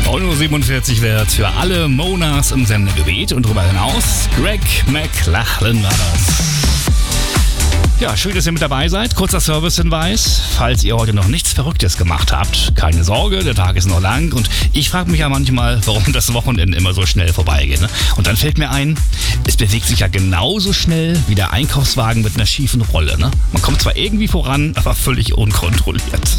9:47 Uhr wird für alle Monas im Sendegebiet und darüber hinaus Greg McLachlan war das. Ja, schön, dass ihr mit dabei seid. Kurzer Servicehinweis, falls ihr heute noch nichts Verrücktes gemacht habt. Keine Sorge, der Tag ist noch lang und ich frage mich ja manchmal, warum das Wochenende immer so schnell vorbeigeht. Ne? Und dann fällt mir ein, es bewegt sich ja genauso schnell wie der Einkaufswagen mit einer schiefen Rolle. Ne? Man kommt zwar irgendwie voran, aber völlig unkontrolliert.